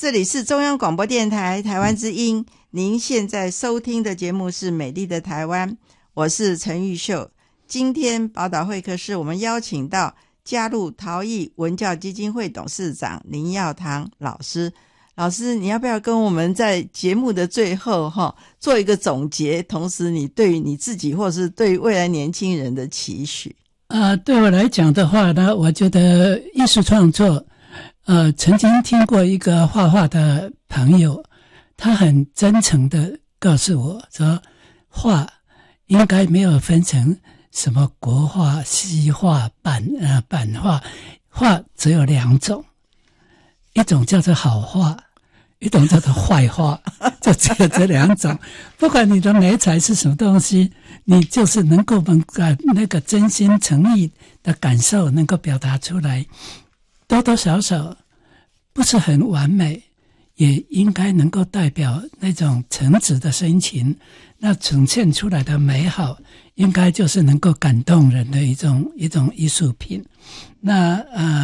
这里是中央广播电台台湾之音，您现在收听的节目是美丽的台湾，我是陈玉秀。今天宝岛会客室我们邀请到加入陶艺文教基金会董事长林耀堂老师。老师，你要不要跟我们在节目的最后做一个总结，同时你对于你自己或是对未来年轻人的期许？ 对我来讲的话呢，我觉得艺术创作曾经听过一个画画的朋友，他很真诚的告诉我说，画应该没有分成什么国画、西画、版画，画只有两种，一种叫做好画，一种叫做坏画，就只有这两种。不管你的媒材是什么东西，你就是能够把那个真心诚意的感受能够表达出来，多多少少不是很完美，也应该能够代表那种诚挚的深情，那呈现出来的美好应该就是能够感动人的一种艺术品。那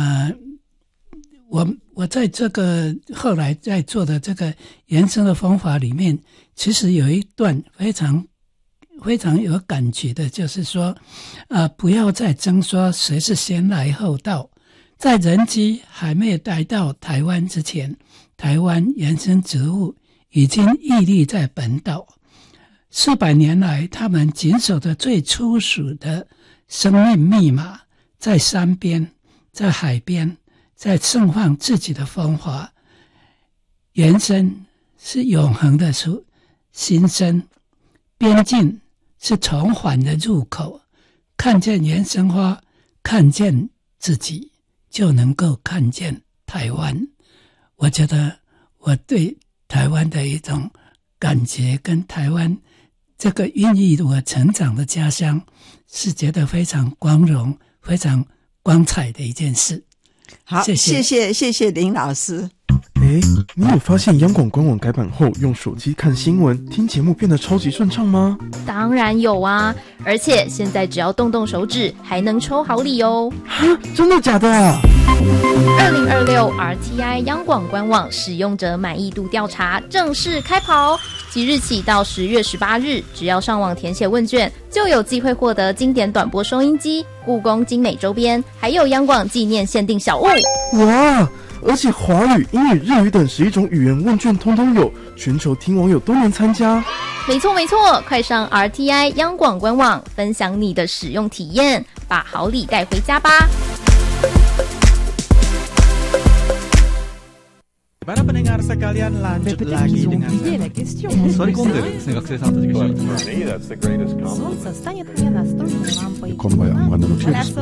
我在这个后来在做的这个延伸的方法里面，其实有一段非常非常有感觉的，就是说不要再争说谁是先来后到。在人机还没有来到台湾之前，台湾原生植物已经屹立在本岛400年来，他们谨守的最粗俗的生命密码，在山边，在海边，在盛放自己的风华。原生是永恒的新生，边境是重返的入口。看见原生花，看见自己，就能够看见台湾。我觉得我对台湾的一种感觉，跟台湾这个孕育我成长的家乡，是觉得非常光荣、非常光彩的一件事。 好，谢谢林老师。 你有发现央广官网改版后，用手机看新闻、听节目变得超级顺畅吗？ 当然有啊，而且现在只要动动手指，还能抽好礼哦！ 真的假的啊 ？2026 RTI 央广官网使用者满意度调查正式开跑，即日起到10月18日，只要上网填写问卷，就有机会获得经典短波收音机、故宫精美周边，还有央广纪念限定小物。 哇！而且华语、英语、日语等11种语言问卷通通有，全球听网友都能参加。 没错，快上 RTI 央广官网，分享你的使用体验，把好礼带回家吧。 Para pendengar sekalian, lanjut lagi dengan Sorry Kondel,学生さんたちが。 この場合は